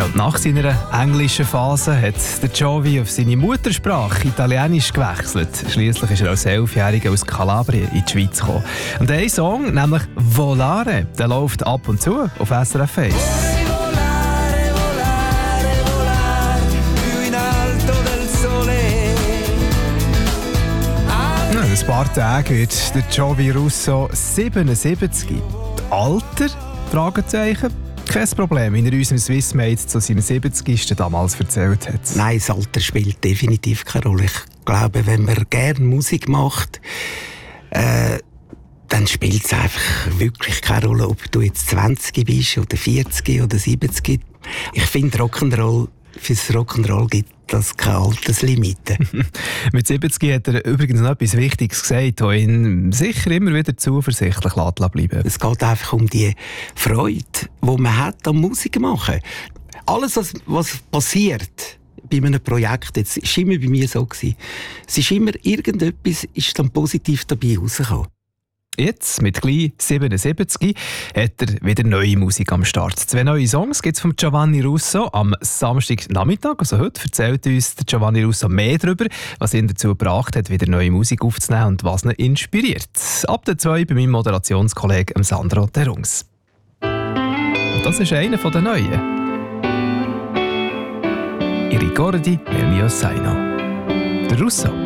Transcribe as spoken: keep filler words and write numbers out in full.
Ja, nach seiner englischen Phase hat der Giovi auf seine Muttersprache Italienisch gewechselt. Schliesslich ist er als Elfjähriger aus Kalabrien in die Schweiz gekommen. Und ein Song, nämlich «Volare», der läuft ab und zu auf S R F eins. Ja, in ein paar Tagen wird der Giovi Russo siebenundsiebzig. Alter? Fragezeichen. Kein Problem, wie er uns im Swissmade zu seinem siebzigsten damals erzählt hat. Nein, das Alter spielt definitiv keine Rolle. Ich glaube, wenn man gerne Musik macht, äh, dann spielt es einfach wirklich keine Rolle, ob du jetzt zwanzig bist oder vierzig oder siebzig. Ich finde, Rock'n'Roll, fürs Rock'n'Roll gibt das keine Alterslimite. Mit siebzig hat er übrigens noch etwas Wichtiges gesagt, das ihn sicher immer wieder zuversichtlich bleiben lässt. Es geht einfach um die Freude, die man hat am Musik machen. Alles, was, was passiert bei einem Projekt, jetzt ist immer bei mir so gewesen, es ist immer irgendetwas, ist dann positiv dabei rausgekommen. Jetzt, mit gleich siebenundsiebzig, hat er wieder neue Musik am Start. Zwei neue Songs gibt es von Giovanni Russo am Samstagnachmittag. Also heute erzählt uns der Giovanni Russo mehr darüber, was ihn dazu gebracht hat, wieder neue Musik aufzunehmen und was ihn inspiriert. Ab der zwei bei meinem Moderationskollegen Sandro Terungs. Und das ist einer der neuen. I ricordi del mio Zaino. Der Russo.